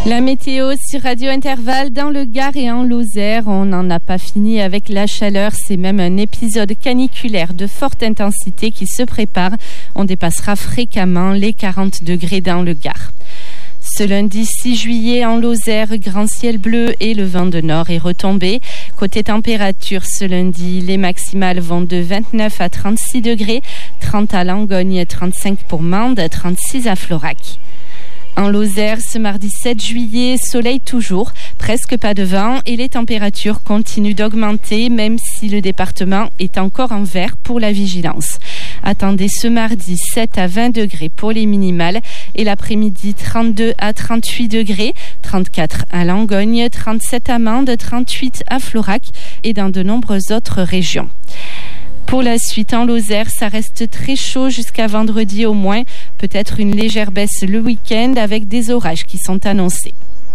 La météo sur Radio Intervalle dans le Gard et en Lozère. On n'en a pas fini avec la chaleur. C'est même un épisode caniculaire de forte intensité qui se prépare. On dépassera fréquemment les 40 degrés dans le Gard. Ce lundi 6 juillet en Lozère, grand ciel bleu et le vent de nord est retombé. Côté température, ce lundi, les maximales vont de 29 à 36 degrés, 30 à Langogne, 35 pour Mende, 36 à Florac. En Lozère, ce mardi 7 juillet, soleil toujours, presque pas de vent et les températures continuent d'augmenter même si le département est encore en vert pour la vigilance. Attendez ce mardi 7 à 20 degrés pour les minimales et l'après-midi 32 à 38 degrés, 34 à Langogne, 37 à Mende, 38 à Florac et dans de nombreuses autres régions. Pour la suite, en Lozère, ça reste très chaud jusqu'à vendredi au moins. Peut-être une légère baisse le week-end avec des orages qui sont annoncés.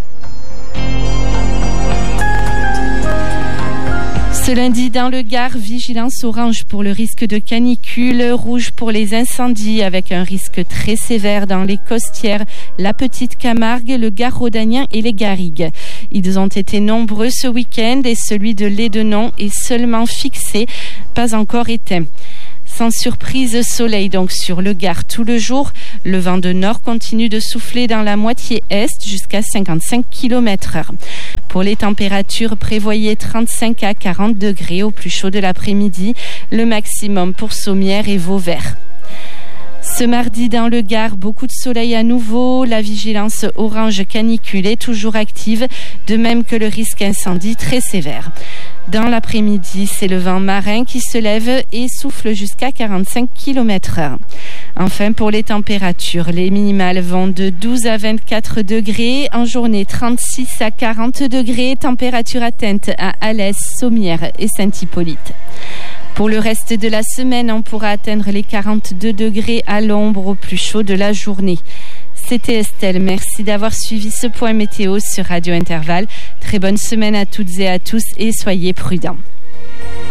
Ce lundi, dans le Gard, vigilance orange pour le risque de canicule, rouge pour les incendies avec un risque très sévère dans les Costières, la Petite Camargue, le Gard rhodanien et les Garrigues. Ils ont été nombreux ce week-end et celui de Lédenon est seulement fixé, pas encore éteint. Sans surprise, soleil donc sur le Gard tout le jour. Le vent de nord continue de souffler dans la moitié est jusqu'à 55 km/h. Pour les températures, prévoyez 35 à 40 degrés au plus chaud de l'après-midi. Le maximum pour Sommières et Vauvert. Ce mardi dans le Gard, beaucoup de soleil à nouveau. La vigilance orange canicule est toujours active, de même que le risque incendie très sévère. Dans l'après-midi, c'est le vent marin qui se lève et souffle jusqu'à 45 km/h. Enfin, pour les températures, les minimales vont de 12 à 24 degrés. En journée, 36 à 40 degrés. Température atteinte à Alès, Sommières et Saint-Hippolyte. Pour le reste de la semaine, on pourra atteindre les 42 degrés à l'ombre au plus chaud de la journée. C'était Estelle, merci d'avoir suivi ce point météo sur Radio Intervalle. Très bonne semaine à toutes et à tous et soyez prudents.